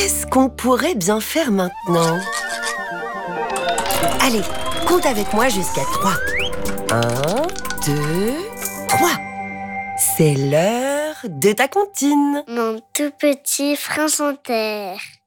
Qu'est-ce qu'on pourrait bien faire maintenant? Allez, compte avec moi jusqu'à 3. 1, 2, 3. C'est l'heure de ta comptine. Mon tout petit prince en terre.